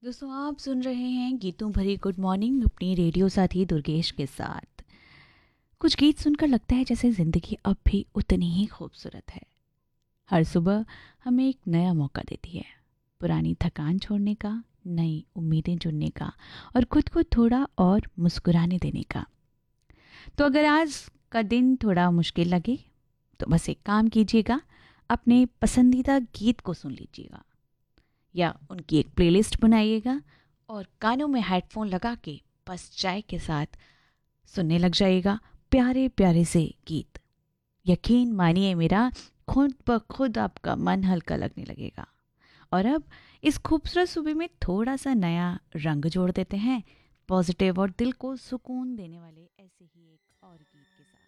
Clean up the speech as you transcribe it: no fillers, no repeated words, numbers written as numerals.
दोस्तों आप सुन रहे हैं गीतों भरी गुड मॉर्निंग अपनी रेडियो साथी दुर्गेश के साथ। कुछ गीत सुनकर लगता है जैसे ज़िंदगी अब भी उतनी ही खूबसूरत है। हर सुबह हमें एक नया मौका देती है, पुरानी थकान छोड़ने का, नई उम्मीदें चुनने का और खुद को थोड़ा और मुस्कुराने देने का। तो अगर आज का दिन थोड़ा मुश्किल लगे तो बस एक काम कीजिएगा, अपने पसंदीदा गीत को सुन लीजिएगा या उनकी एक प्लेलिस्ट बनाइएगा और कानों में हेडफोन लगा के बस चाय के साथ सुनने लग जाइएगा प्यारे प्यारे से गीत। यकीन मानिए मेरा, खुद ब खुद आपका मन हल्का लगने लगेगा। और अब इस खूबसूरत सुबह में थोड़ा सा नया रंग जोड़ देते हैं, पॉजिटिव और दिल को सुकून देने वाले ऐसे ही एक और गीत के साथ।